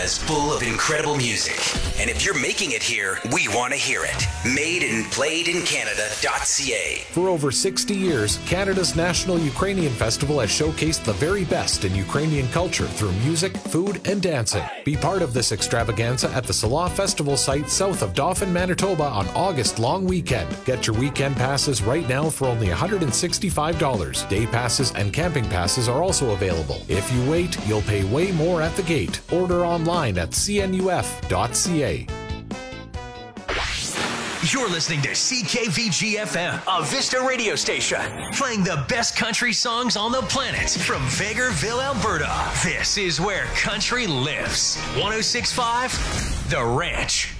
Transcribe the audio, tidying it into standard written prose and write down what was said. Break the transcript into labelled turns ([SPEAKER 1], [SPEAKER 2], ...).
[SPEAKER 1] is full of incredible music. And if you're making it here, we want to hear it. MadeandPlayedInCanada.ca.
[SPEAKER 2] For over 60 years, Canada's National Ukrainian Festival has showcased the very best in Ukrainian culture through music, food, and dancing. Be part of this extravaganza at the Salah Festival site south of Dauphin, Manitoba on August long weekend. Get your weekend passes right now for only $165. Day passes and camping passes are also available. If you wait, you'll pay way more at the gate. Order online at cnuf.ca.
[SPEAKER 3] You're listening to CKVG-FM, a Vista radio station, playing the best country songs on the planet from Vegreville, Alberta. This is where country lives. 106.5 The Ranch.